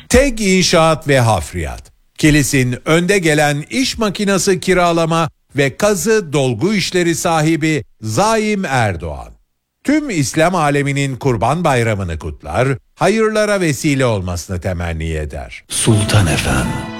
TEG İnşaat ve Hafriyat, Kilis'in önde gelen iş makinası kiralama ve kazı dolgu işleri sahibi Zaim Erdoğan. Tüm İslam aleminin Kurban Bayramı'nı kutlar, hayırlara vesile olmasını temenni eder. Sultan Efem.